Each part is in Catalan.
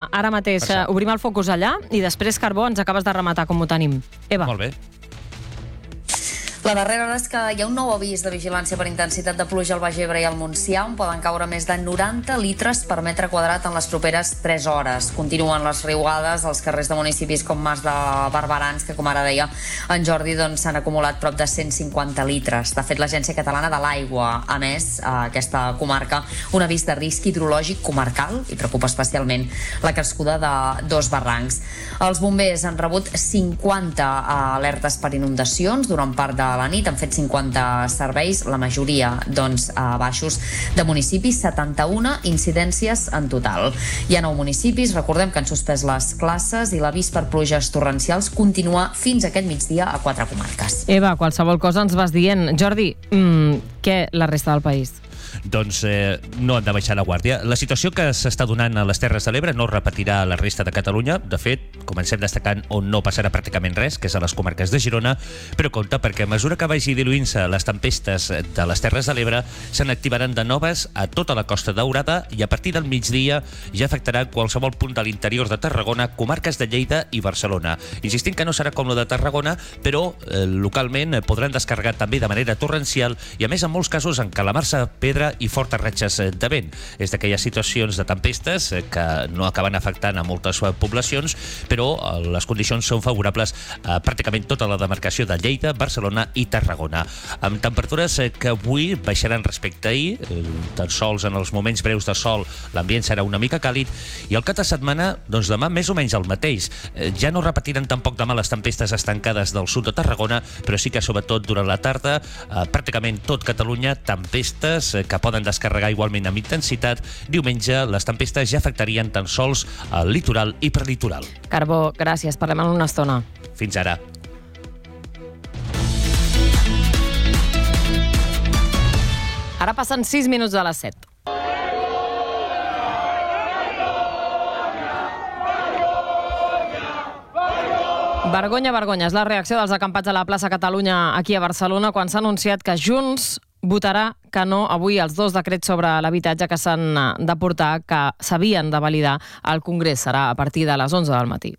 ara mateix obrim el focus allà i després, Carbó, ens acabes de rematar com ho tenim. Eva. Molt bé. La darrera hora és que hi ha un nou avís de vigilància per intensitat de pluja al Baix Ebre i al Montsià, on poden caure més de 90 litres per metre quadrat en les properes 3 hores. Continuen les riuades als carrers de municipis com Mas de Barberans, que, com ara deia en Jordi, s'han acumulat prop de 150 litres. De fet, l'Agència Catalana de l'Aigua ha emès a aquesta comarca un avís de risc hidrològic comarcal i preocupa especialment la crescuda de 2 barrancs. Els bombers han rebut 50 alertes per inundacions durant part de la nit, han fet 50 serveis, la majoria a baixos de municipis, 71 incidències en total. Hi ha 9 municipis, recordem que han suspès les classes i l'avís per pluges torrencials continua fins aquest migdia a 4 comarques. Eva, qualsevol cosa ens vas dient. Jordi, què la resta del país? Doncs no han de baixar la guàrdia. La situació que s'està donant a les Terres de l'Ebre no repetirà a la resta de Catalunya. De fet, comencem destacant on no passarà pràcticament res, que és a les comarques de Girona, però compte, perquè a mesura que vagi diluint-se les tempestes de les Terres de l'Ebre, se n'activaran de noves a tota la Costa Daurada i a partir del migdia ja afectarà qualsevol punt de l'interior de Tarragona, comarques de Lleida i Barcelona. Insistint que no serà com la de Tarragona, però localment podran descarregar també de manera torrencial i, a més, en molts casos, encalamarse pedra i fortes ratxes de vent. És d'aquelles situacions de tempestes que no acaben afectant a moltes poblacions, però les condicions són favorables a pràcticament tota la demarcació de Lleida, Barcelona i Tarragona. Amb temperatures que avui baixaran respecte a ahir, tan sols en els moments breus de sol l'ambient serà una mica càlid, i el cap de setmana, doncs demà més o menys el mateix. Ja no repetiran tampoc demà les tempestes estancades del sud de Tarragona, però sí que sobretot durant la tarda, pràcticament tot Catalunya, tempestes que poden descarregar igualment amb intensitat. Diumenge les tempestes ja afectarien tan sols el litoral i prelitoral. Carbó, gràcies. Parlem en una estona. Fins ara. Ara passen 6 minuts de les 7. Vergonya, vergonya. És la reacció dels acampats a la plaça Catalunya aquí a Barcelona quan s'ha anunciat que Junts votarà que no avui els 2 decrets sobre l'habitatge que s'han de portar, que s'havien de validar al Congrés. Serà a partir de les 11 del matí.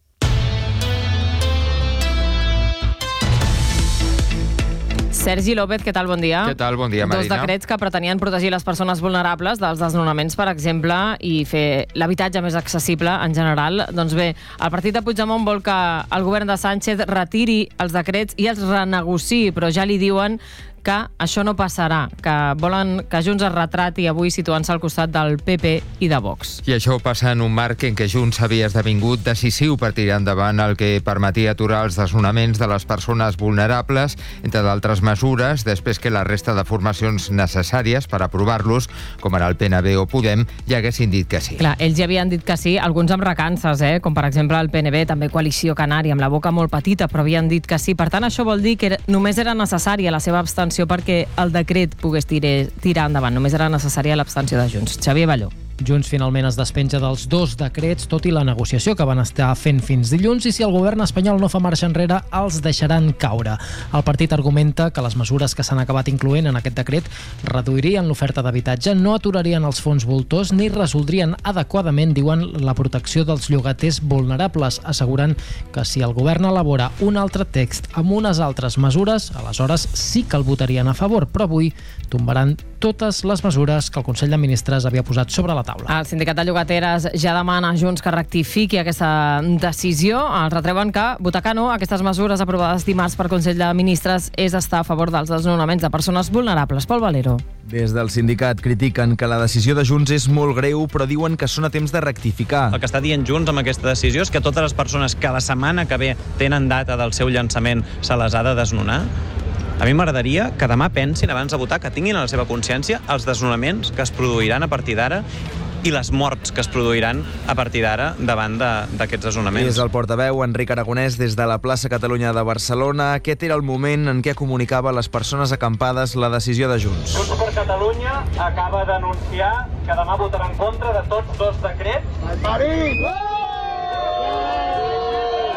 Sergi López, què tal? Bon dia. Què tal? Bon dia, Marina. 2 decrets que pretenien protegir les persones vulnerables dels desnonaments, per exemple, i fer l'habitatge més accessible en general. Doncs bé, el partit de Puigdemont vol que el govern de Sánchez retiri els decrets i els renegociï, però ja li diuen que això no passarà, que volen que Junts es retrati avui situant-se al costat del PP i de Vox. I això passa en un marc en què Junts havia esdevingut decisiu per tirar endavant el que permetia aturar els desnonaments de les persones vulnerables, entre d'altres mesures, després que la resta de formacions necessàries per aprovar-los, com ara el PNB o Podem, ja haguessin dit que sí. Clar, ells ja havien dit que sí, alguns amb recances, com per exemple el PNB, també Coalició Canària, amb la boca molt petita, però havien dit que sí. Per tant, això vol dir que només era necessària la seva abstenció perquè el decret pogués tirar endavant. Només era necessària l'abstenció de Junts. Xavier Balló. Junts finalment es despenja dels 2 decrets, tot i la negociació que van estar fent fins dilluns, i si el govern espanyol no fa marxa enrere, els deixaran caure. El partit argumenta que les mesures que s'han acabat incloent en aquest decret reduirien l'oferta d'habitatge, no aturarien els fons voltors ni resoldrien adequadament, diuen, la protecció dels llogaters vulnerables, assegurant que si el govern elabora un altre text amb unes altres mesures, aleshores sí que el votarien a favor, però avui tombaran totes les mesures que el Consell de Ministres havia posat sobre la taula. El sindicat de llogateres ja demana a Junts que rectifiqui aquesta decisió. Els retreuen que votar que no a aquestes mesures aprovades dimarts per Consell de Ministres és estar a favor dels desnonaments de persones vulnerables. Pol Valero. Des del sindicat critiquen que la decisió de Junts és molt greu, però diuen que són a temps de rectificar. El que està dient Junts amb aquesta decisió és que totes les persones que la setmana que ve tenen data del seu llançament se les ha de desnonar. A mi m'agradaria que demà pensin, abans de votar, que tinguin a la seva consciència els desnonaments que es produiran a partir d'ara i les morts que es produiran a partir d'ara davant d'aquests desnonaments. És el portaveu Enric Aragonès des de la plaça Catalunya de Barcelona. Aquest era el moment en què comunicava a les persones acampades la decisió de Junts. Junts per Catalunya acaba d'anunciar que demà votarà en contra de tots 2 decrets.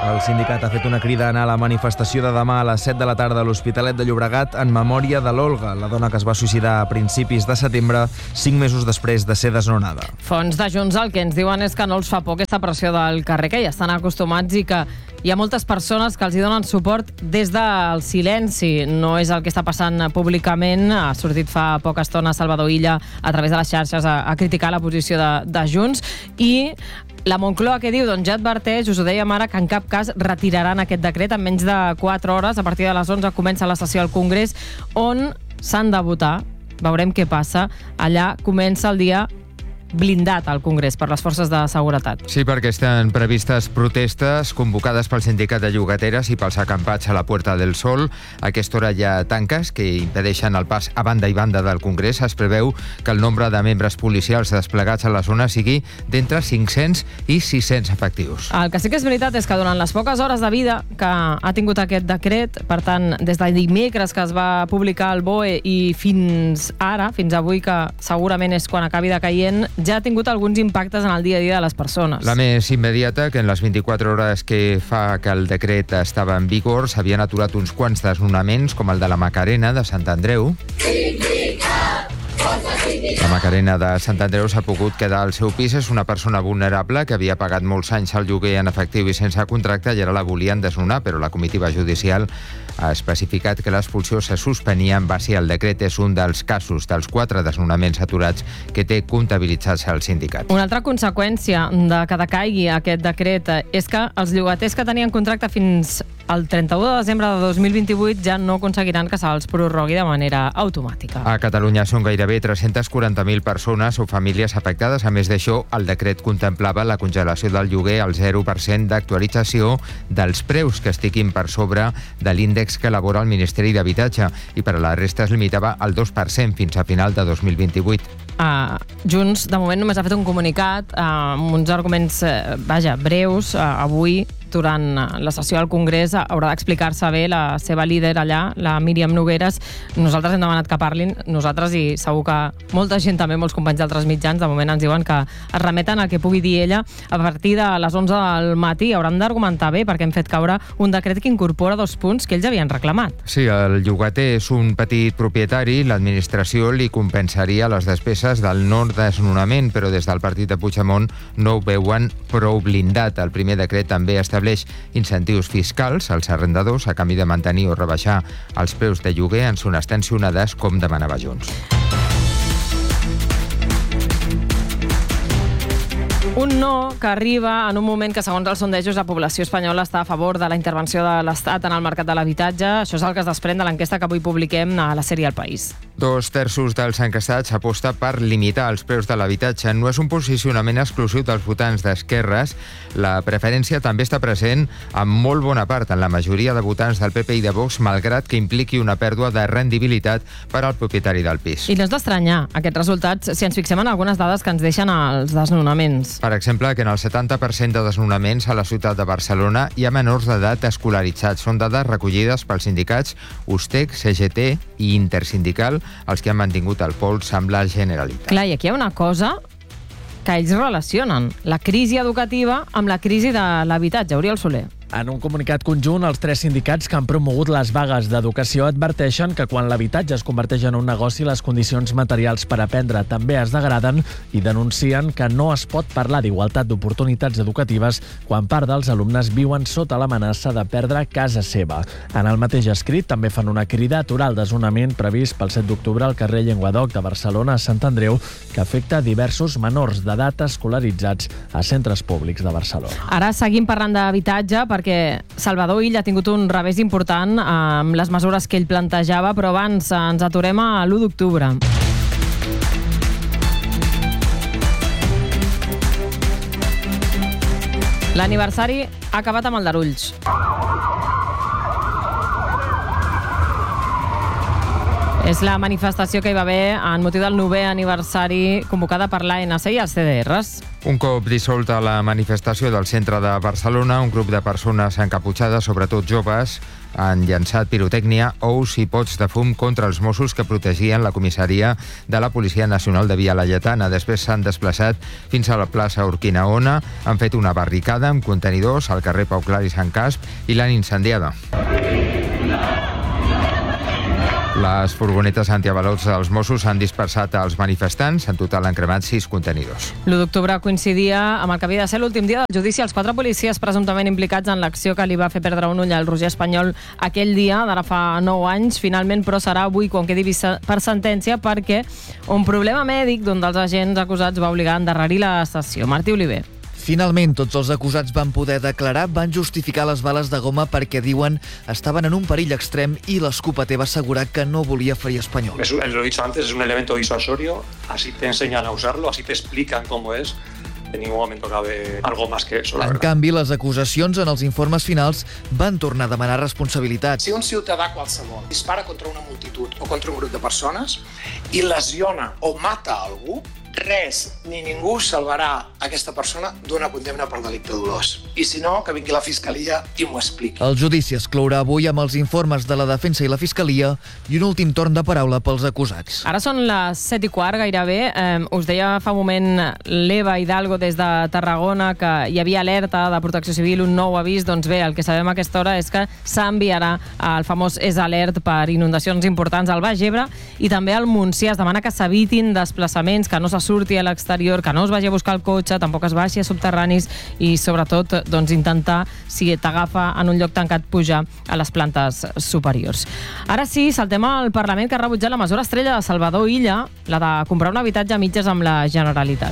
El sindicat ha fet una crida a anar a la manifestació de demà a les 7 de la tarda a l'Hospitalet de Llobregat en memòria de l'Olga, la dona que es va suïcidar a principis de setembre, 5 mesos després de ser desnonada. Fons de Junts el que ens diuen és que no els fa por aquesta pressió del carrer, que ja estan acostumats i que hi ha moltes persones que els hi donen suport des del silenci. No és el que està passant públicament. Ha sortit fa poca estona Salvador Illa a través de les xarxes a criticar la posició de Junts i la Moncloa, que diu? Doncs ja adverteix, us ho dèiem ara, que en cap cas retiraran aquest decret en menys de 4 hores. A partir de les 11 comença la sessió al Congrés, on s'han de votar. Veurem què passa. Allà comença el dia blindat al Congrés per les forces de seguretat. Sí, perquè estan previstes protestes convocades pel sindicat de llogateres i pels acampats a la Puerta del Sol. A aquesta hora hi ha tanques que impedeixen el pas a banda i banda del Congrés. Es preveu que el nombre de membres policials desplegats a la zona sigui d'entre 500 i 600 efectius. El que sí que és veritat és que durant les poques hores de vida que ha tingut aquest decret, per tant, des de dimecres que es va publicar el BOE i fins ara, fins avui, que segurament és quan acabi decaient, ja ha tingut alguns impactes en el dia a dia de les persones. La més immediata, que en les 24 hores que fa que el decret estava en vigor s'havien aturat uns quants desnonaments, com el de la Macarena de Sant Andreu. La Macarena de Sant Andreu s'ha pogut quedar al seu pis. És una persona vulnerable que havia pagat molts anys el lloguer en efectiu i sense contracte i ara la volien desnonar, però la comitiva judicial ha especificat que l'expulsió se suspenia en base al decret. És un dels casos dels 4 desnonaments aturats que té comptabilitzats el sindicat. Una altra conseqüència de que decaigui aquest decret és que els llogaters que tenien contracte fins al 31 de desembre de 2028 ja no aconseguiran que se'ls prorrogui de manera automàtica. A Catalunya són gairebé 340.000 persones o famílies afectades. A més d'això, el decret contemplava la congelació del lloguer al 0% d'actualització dels preus que estiguin per sobre de l'índex que elabora el Ministeri d'Habitatge, i per a la resta es limitava al 2% fins a final de 2028. Junts, de moment, només ha fet un comunicat amb uns arguments breus. Avui, durant la sessió al Congrés, haurà d'explicar-se bé la seva líder allà, la Míriam Nogueras. Nosaltres hem demanat que parlin, nosaltres, i segur que molta gent també, molts companys d'altres mitjans, de moment ens diuen que es remeten al que pugui dir ella. A partir de les 11 del matí hauran d'argumentar bé, perquè hem fet caure un decret que incorpora 2 punts que ells havien reclamat. Sí, el llogater és un petit propietari, l'administració li compensaria les despeses del no desnonament, però des del partit de Puigdemont no ho veuen prou blindat. El primer decret també estableix incentius fiscals als arrendadors a canvi de mantenir o rebaixar els preus de lloguer en zones tensionades, com demanava Junts. Un no que arriba en un moment que, segons els sondejos, la població espanyola està a favor de la intervenció de l'Estat en el mercat de l'habitatge. Això és el que es desprèn de l'enquesta que avui publiquem a la sèrie El País. 2/3 dels enquestats aposta per limitar els preus de l'habitatge. No és un posicionament exclusiu dels votants d'esquerres. La preferència també està present en molt bona part en la majoria de votants del PP i de Vox, malgrat que impliqui una pèrdua de rendibilitat per al propietari del pis. I no és d'estranyar aquests resultats si ens fixem en algunes dades que ens deixen els desnonaments. Per exemple, que en el 70% de desnonaments a la ciutat de Barcelona hi ha menors d'edat escolaritzats. Són dades recollides pels sindicats USTEC, CGT i Intersindical, els que han mantingut el pols amb la Generalitat. Clar, i aquí hi ha una cosa que ells relacionen, la crisi educativa amb la crisi de l'habitatge. Oriol Soler. En un comunicat conjunt, els 3 sindicats que han promogut les vagues d'educació adverteixen que quan l'habitatge es converteix en un negoci, les condicions materials per aprendre també es degraden, i denuncien que no es pot parlar d'igualtat d'oportunitats educatives quan part dels alumnes viuen sota l'amenaça de perdre casa seva. En el mateix escrit també fan una crida a aturar el desnonament previst pel 7 d'octubre al carrer Llenguadoc de Barcelona a Sant Andreu, que afecta diversos menors d'edat escolaritzats a centres públics de Barcelona. Ara seguim parlant d'habitatge, perquè Salvador Illa ha tingut un revés important amb les mesures que ell plantejava, però abans ens aturem a l'1 d'octubre. L'aniversari ha acabat amb aldarulls. És la manifestació que hi va haver en motiu del 9è aniversari convocada per l'ANC i els CDRs. Un cop dissolta la manifestació del centre de Barcelona, un grup de persones encaputxades, sobretot joves, han llançat pirotècnia, ous i pots de fum contra els Mossos que protegien la comissaria de la Policia Nacional de Via Laietana. Després s'han desplaçat fins a la plaça Urquinaona, han fet una barricada amb contenidors al carrer Pau Clar i Sant Casp i l'han incendiada. Les furgonetes antiavalots dels Mossos han dispersat els manifestants. En total han cremat 6 contenidors. L'1 d'octubre coincidia amb el que havia de ser l'últim dia del judici als 4 policies presumptament implicats en l'acció que li va fer perdre un ull al Roger Espanyol aquell dia, d'ara fa 9 anys. Finalment, però, serà avui quan quedi per sentència, perquè un problema mèdic d'un dels agents acusats va obligar a endarrerir la sessió. Martí Oliver. Finalment, tots els acusats van poder declarar, van justificar les bales de goma perquè diuen estaven en un perill extrem i l'escopeter va assegurar que no volia ferir Espanyol. Lo he dicho antes, es un elemento disuasorio, así te enseñan a usarlo, así te explican cómo es. En ningún momento cabe algo más que eso, la verdad. En canvi, les acusacions en els informes finals van tornar a demanar responsabilitats. Si un ciutadà qualsevol dispara contra una multitud o contra un grup de persones i lesiona o mata algú, res ni ningú salvarà aquesta persona d'una condemna per delicte dolós. I si no, que vingui la Fiscalia i m'ho expliqui. El judici es clourà avui amb els informes de la defensa i la Fiscalia i un últim torn de paraula pels acusats. Ara són les 7:15 gairebé. Us deia fa un moment l'Eva Hidalgo des de Tarragona que hi havia alerta de Protecció Civil, un nou avís. Doncs bé, el que sabem a aquesta hora és que s'enviarà el famós És Alert per inundacions importants al Baix Ebre i també al Montsià. Es demana que s'evitin desplaçaments, que no se surti a l'exterior, que no es vagi a buscar el cotxe, tampoc es baixi a subterranis i, sobretot, doncs, intentar, si t'agafa en un lloc tancat, pujar a les plantes superiors. Ara sí, saltem al Parlament, que ha rebutjat la mesura estrella de Salvador Illa, la de comprar un habitatge a mitges amb la Generalitat.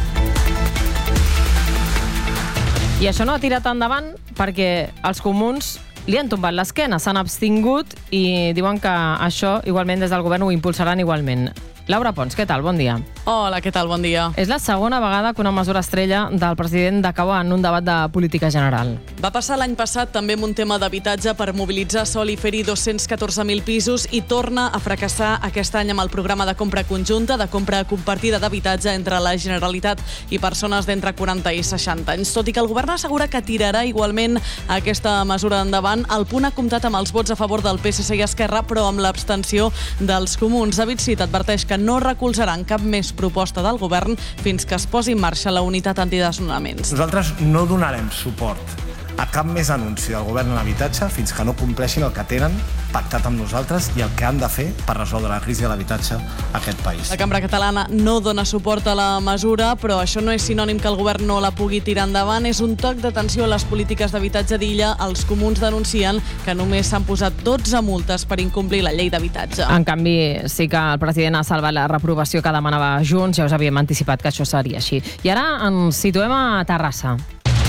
I això no ha tirat endavant perquè els comuns li han tombat l'esquena, s'han abstingut i diuen que això, igualment, des del govern ho impulsaran igualment. Laura Pons, què tal? Bon dia. Hola, què tal? Bon dia. És la segona vegada que una mesura estrella del president decau en un debat de política general. Va passar l'any passat també amb un tema d'habitatge per mobilitzar sol i fer-hi 214.000 pisos i torna a fracassar aquest any amb el programa de compra conjunta, de compra compartida d'habitatge entre la Generalitat i persones d'entre 40 i 60 anys. Tot i que el govern assegura que tirarà igualment aquesta mesura endavant, el punt ha comptat amb els vots a favor del PSC i Esquerra, però amb l'abstenció dels comuns. David Cid adverteix que no recolzaran cap més proposta del govern fins que es posi en marxa la unitat antidesnonaments. Nosaltres no donarem suport a cap més anunci del govern en l'habitatge fins que no compleixin el que tenen pactat amb nosaltres i el que han de fer per resoldre la crisi de l'habitatge a aquest país. La Cambra Catalana no dona suport a la mesura, però això no és sinònim que el govern no la pugui tirar endavant. És un toc d'atenció a les polítiques d'habitatge d'Illa. Els comuns denuncien que només s'han posat 12 multes per incomplir la llei d'habitatge. En canvi, sí que el president ha salvat la reprovació que demanava Junts. Ja us havíem anticipat que això seria així. I ara ens situem a Terrassa.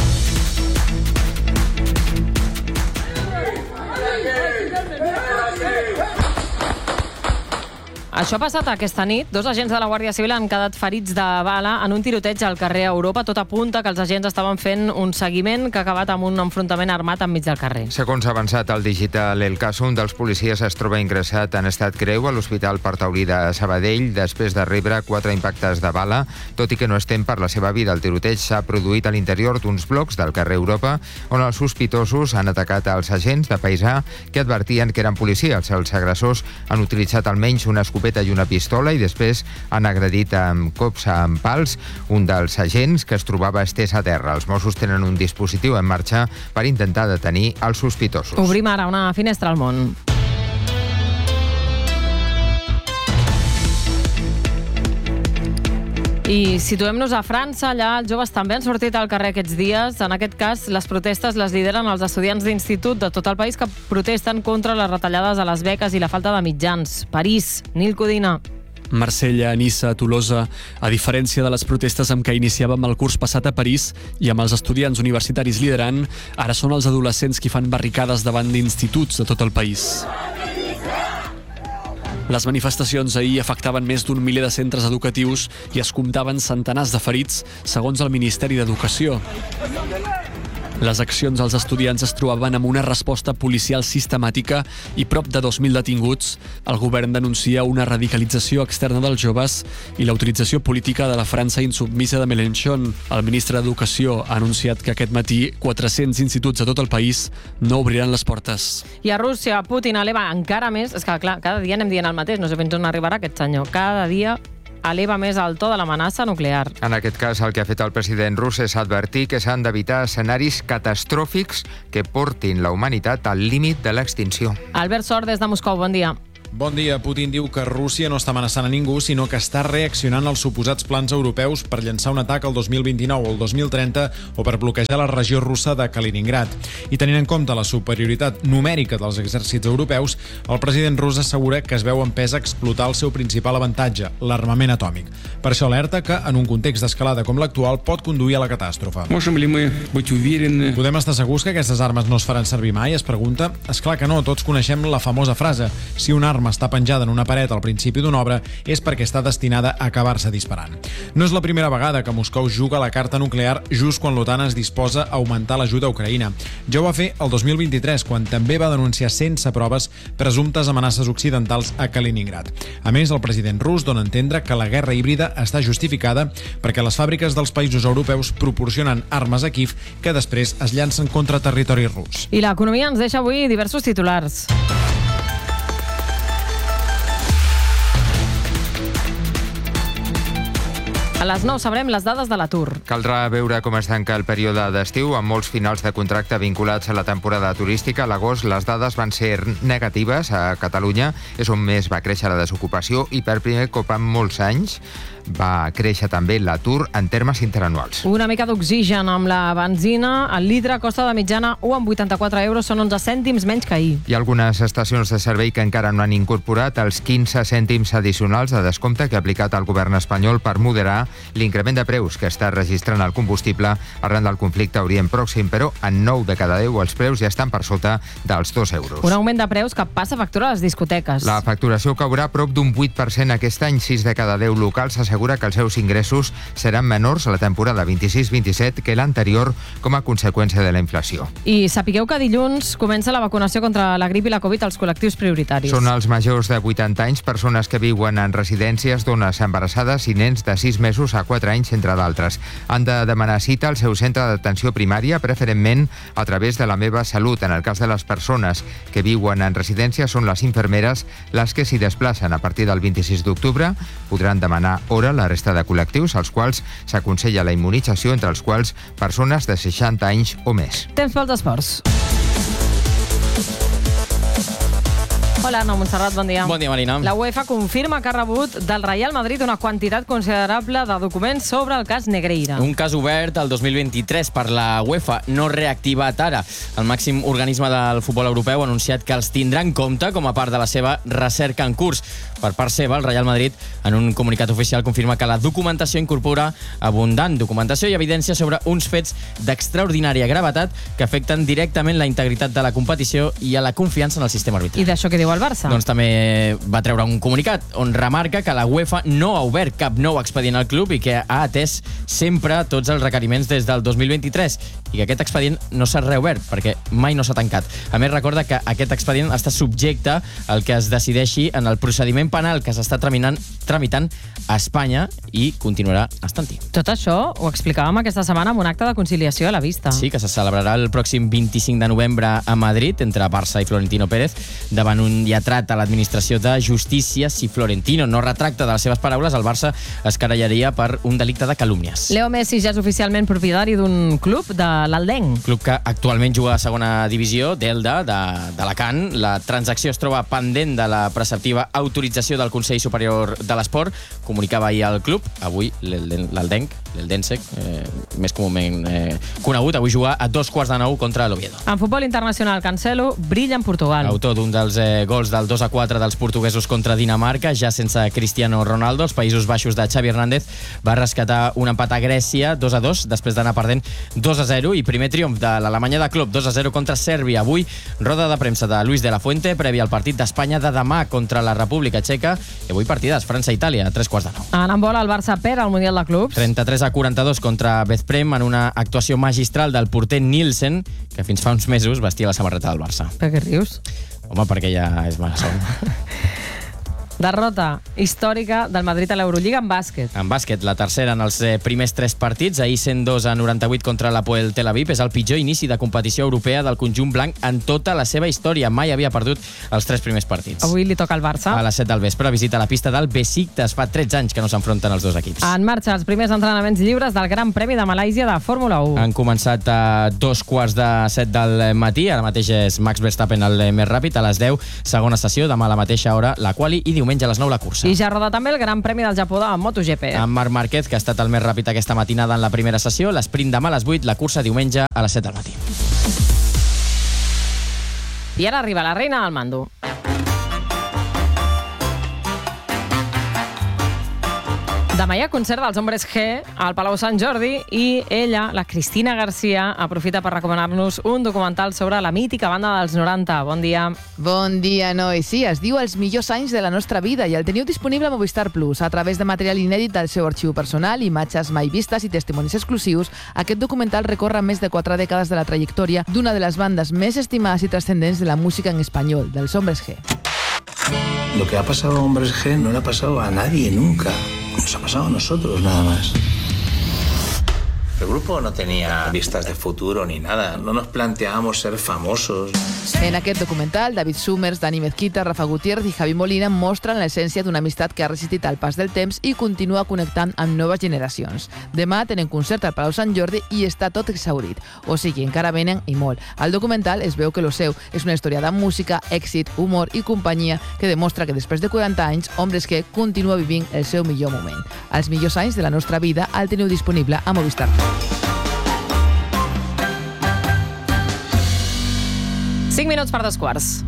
Això ha passat aquesta nit. 2 agents de la Guàrdia Civil han quedat ferits de bala en un tiroteig al carrer Europa. Tot apunta que els agents estaven fent un seguiment que ha acabat amb un enfrontament armat enmig del carrer. Segons ha avançat el digital El Caso, un dels policies es troba ingressat en estat greu a l'Hospital Partaulí de Sabadell després de rebre 4 impactes de bala. Tot i que no es tem per la seva vida, el tiroteig s'ha produït a l'interior d'uns blocs del carrer Europa, on els sospitosos han atacat als agents de paisà que advertien que eren policies. Els agressors han utilitzat almenys una escopeta i una pistola i després han agredit amb cops amb pals un dels agents que es trobava estès a terra. Els Mossos tenen un dispositiu en marxa per intentar detenir els sospitosos. Obrim ara una finestra al món. I situem-nos a França. Allà els joves també han sortit al carrer aquests dies. En aquest cas, les protestes les lideren els estudiants d'institut de tot el país que protesten contra les retallades a les beques i la falta de mitjans. París, Nil Codina. Marsella, Niça, Tolosa, a diferència de les protestes amb què iniciàvem el curs passat a París i amb els estudiants universitaris liderant, ara són els adolescents qui fan barricades davant d'instituts de tot el país. Les manifestacions ahir afectaven més d'un miler de centres educatius i es comptaven centenars de ferits, segons el Ministeri d'Educació. Les accions als estudiants es trobaven amb una resposta policial sistemàtica i prop de 2.000 detinguts. El govern denuncia una radicalització externa dels joves i la utilització política de la França insubmisa de Mélenchon. El ministre d'Educació ha anunciat que aquest matí 400 instituts a tot el país no obriran les portes. I a Rússia, Putin eleva encara més... És que, clar, cada dia anem dient el mateix, no sé fins on arribarà aquest senyor. Cada dia eleva més el to de l'amenaça nuclear. En aquest cas, el que ha fet el president rus és advertir que s'han d'evitar escenaris catastròfics que portin la humanitat al límit de l'extinció. Albert Sor, des de Moscou, bon dia. Bon dia. Putin diu que Rússia no està amenaçant a ningú, sinó que està reaccionant als suposats plans europeus per llançar un atac el 2029 o el 2030 o per bloquejar la regió russa de Kaliningrad. I tenint en compte la superioritat numèrica dels exèrcits europeus, el president rus assegura que es veu empès a explotar el seu principal avantatge, l'armament atòmic. Per això alerta que, en un context d'escalada com l'actual, pot conduir a la catàstrofe. Podem estar segurs que aquestes armes no es faran servir mai? Es pregunta. És clar que no, tots coneixem la famosa frase: si una arma està penjada en una paret al principi d'una obra és perquè està destinada a acabar-se disparant. No és la primera vegada que Moscou juga la carta nuclear just quan l'OTAN es disposa a augmentar l'ajuda a Ucraïna. Ja ho va fer el 2023, quan també va denunciar sense proves presumptes amenaces occidentals a Kaliningrad. A més, el president rus dona a entendre que la guerra híbrida està justificada perquè les fàbriques dels països europeus proporcionen armes a Kiev que després es llancen contra territori rus. I l'economia ens deixa avui diversos titulars. A les 9 sabrem les dades de l'atur. Caldrà veure com es tanca el període d'estiu, amb molts finals de contracte vinculats a la temporada turística. A l'agost les dades van ser negatives a Catalunya, és on més va créixer la desocupació i per primer cop en molts anys va créixer també l'atur en termes interanuals. Una mica d'oxigen amb la benzina. El litre costa de mitjana 1,84 euros, són 11 cèntims menys que ahir. Hi ha algunes estacions de servei que encara no han incorporat els 15 cèntims addicionals de descompte que ha aplicat el govern espanyol per moderar l'increment de preus que està registrant el combustible arran del conflicte a Orient Pròxim, però en 9 de cada 10 els preus ja estan per sota dels 2 euros. Un augment de preus que passa factura a les discoteques. La facturació caurà prop d'un 8% aquest any. 6 de cada 10 locals assegura que els seus ingressos seran menors a la temporada 26-27 que l'anterior com a conseqüència de la inflació. I sapigueu que dilluns comença la vacunació contra la grip i la Covid als col·lectius prioritaris. Són els majors de 80 anys, persones que viuen en residències, dones embarassades i nens de 6 mesos a 4 anys, entre d'altres. Han de demanar cita al seu centre d'atenció primària, preferentment a través de la Meva Salut. En el cas de les persones que viuen en residències, són les infermeres les que s'hi desplacen. A partir del 26 d'octubre podran demanar hora la resta de col·lectius als quals s'aconsella la immunització, entre els quals persones de 60 anys o més. Temps pels esports. Hola, Arnau Montserrat, bon dia. Bon dia, Marina. La UEFA confirma que ha rebut del Real Madrid una quantitat considerable de documents sobre el cas Negreira. Un cas obert el 2023 per la UEFA, no reactivat ara. El màxim organisme del futbol europeu ha anunciat que els tindrà en compte com a part de la seva recerca en curs. Per part seva, el Real Madrid, en un comunicat oficial, confirma que la documentació incorpora abundant documentació i evidència sobre uns fets d'extraordinària gravetat que afecten directament la integritat de la competició i a la confiança en el sistema arbitral. I d'això què diu el Barça? Doncs també va treure un comunicat on remarca que la UEFA no ha obert cap nou expedient al club i que ha atès sempre tots els requeriments des del 2023 i que aquest expedient no s'ha reobert perquè mai no s'ha tancat. A més, recorda que aquest expedient està subjecte al que es decideixi en el procediment penal que s'està tramitant a Espanya i continuarà estant-hi. Tot això ho explicàvem aquesta setmana amb un acte de conciliació a la vista. Sí, que se celebrarà el pròxim 25 de novembre a Madrid entre Barça i Florentino Pérez davant un lletrat a l'administració de justícia. Si Florentino no retracta de les seves paraules, el Barça es querellaria per un delicte de calúmnies. Leo Messi ja és oficialment propietari d'un club, de l'Aldenc. Club que actualment juga a segona divisió, d'Elda, d'Alacant. La transacció es troba pendent de la preceptiva autorització del Consell Superior de l'Esport. Comunicava ahir el club. Avui l'Aldenc, l'Eldense, més comúment conegut, avui juga a 8:45 contra l'Oviedo. En futbol internacional, Cancelo brilla en Portugal. Autor d'un dels gols del 2-4 dels portuguesos contra Dinamarca, ja sense Cristiano Ronaldo. Els Països Baixos de Xavi Hernández va rescatar un empat a Grècia 2-2 després d'anar perdent 2-0 i primer triomf de l'Alemanya de club 2-0 contra Sèrbia. Avui roda de premsa de Luis de la Fuente previ al partit d'Espanya de demà contra la República Txeca i avui partides França-Itàlia a 8:45. En handbol, el Barça perd al Mundial de Clubs. 33 11-42 contra Bezprem en una actuació magistral del porter Nielsen, que fins fa uns mesos vestia la samarreta del Barça. Per què rius? Home, perquè ja és massa son. Derrota històrica del Madrid a l'Eurolliga en bàsquet. En bàsquet, la tercera en els primers 3 partits, ahir 102-98 contra l'Hapoel Tel Aviv. És el pitjor inici de competició europea del conjunt blanc en tota la seva història. Mai havia perdut els 3 primers partits. Avui li toca al Barça. A les 7 del vespre visita la pista del Besiktas. Fa 13 anys que no s'enfronten els dos equips. En marxa els primers entrenaments lliures del Gran Premi de Malàisia de Fórmula 1. Han començat a 2:45 del matí. Ara mateix és Max Verstappen el més ràpid. A les 10, segona sessió. Demà a la mateixa hora la quali i diumenge a les 9 la cursa. I ja roda també el Gran Premi del Japó de MotoGP. En Marc Márquez, que ha estat el més ràpid aquesta matinada en la primera sessió. L'esprint demà a les 8, la cursa diumenge a les 7 del matí. I ara arriba la reina del mando. Demà hi ha concert dels Hombres G al Palau Sant Jordi i ella, la Cristina Garcia, aprofita per recomanar-nos un documental sobre la mítica banda dels 90. Bon dia. Bon dia, noi. Sí, es diu Els millors anys de la nostra vida i el teniu disponible a Movistar Plus. A través de material inèdit del seu arxiu personal, imatges mai vistes i testimonis exclusius, aquest documental recorre més de 4 dècades de la trajectòria d'una de les bandes més estimades i transcendents de la música en espanyol, dels Hombres G. Lo que ha pasado a Hombres G no le ha pasado a nadie nunca. Nos ha pasado a nosotros, nada más. El grupo no tenía vistas de futuro ni nada. No nos planteábamos ser famosos. En aquest documental, David Summers, Dani Mezquita, Rafa Gutiérrez i Javi Molina mostren l'essència d'una amistat que ha resistit al pas del temps i continua connectant amb noves generacions. Demà tenen concert al Palau Sant Jordi i està tot exhaurit. O sigui, encara venen i molt. Al documental es veu que lo seu és una història de música, èxit, humor i companyia que demostra que després de 40 anys, Hombres G continua vivint el seu millor moment. Els millors anys de la nostra vida el teniu disponible a Movistar. 5 minuts per 2 quarts.